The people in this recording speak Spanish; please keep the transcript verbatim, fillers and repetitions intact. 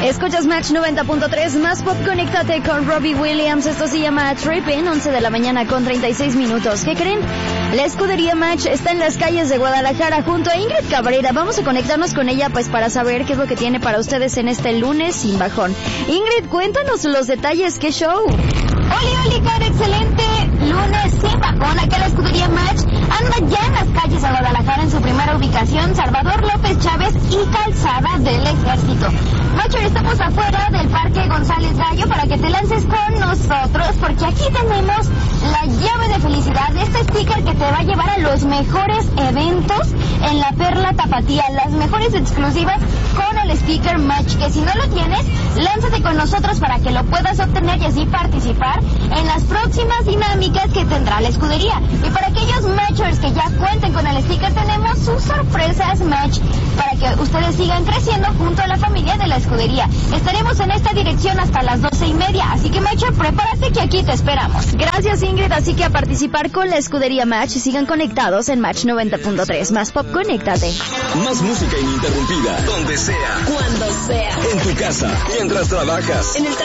Escuchas Match noventa punto tres, más pop, conéctate con Robbie Williams. Esto se llama Trippin', once de la mañana con treinta y seis minutos. ¿Qué creen? La escudería Match está en las calles de Guadalajara junto a Ingrid Cabrera. Vamos a conectarnos con ella pues para saber qué es lo que tiene para ustedes en este lunes sin bajón. Ingrid, cuéntanos los detalles, ¿qué show? Oli, Oli, Car, excelente lunes sin bajón. Acá la escudería Match anda ya en las calles de Guadalajara en su primera ubicación, Salvador López Chávez y Calzada del Ejército. Matcher, estamos afuera del Parque González Gallo para que te lances con nosotros, porque aquí tenemos la llave de felicidad, este sticker que te va a llevar a los mejores eventos en la Perla Tapatía, las mejores exclusivas con el sticker Match, que si no lo tienes, lánzate con nosotros para que lo puedas obtener y así participar en las próximas dinámicas que tendrá la escudería. Y para aquellos Matchers que ya cuenten con el sticker, tenemos sus sorpresas Match para que ustedes sigan creciendo junto a la familia de la escudería. Estaremos en esta dirección hasta las doce y media, así que Matcher, prepárate que aquí te esperamos. Gracias, Ingrid, así que a participar con la escudería Match, sigan conectados en Match noventa punto tres. Más pop, conéctate. Más música ininterrumpida, donde sea, cuando sea, en tu casa, mientras trabajas, en el trabajo,